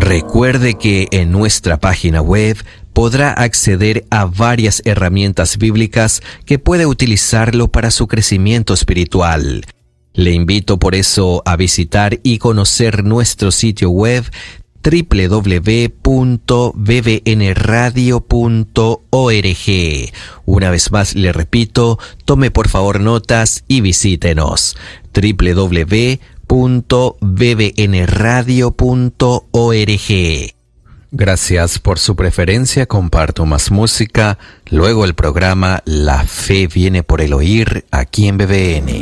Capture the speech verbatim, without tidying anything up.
Recuerde que en nuestra página web podrá acceder a varias herramientas bíblicas que puede utilizarlo para su crecimiento espiritual. Le invito por eso a visitar y conocer nuestro sitio web doble u doble u doble u punto b b n radio punto org. Una vez más le repito, tome por favor notas y visítenos. doble u doble u doble u punto b b n radio punto org. Gracias por su preferencia. Comparto más música. Luego el programa La Fe viene por el oír aquí en B B N.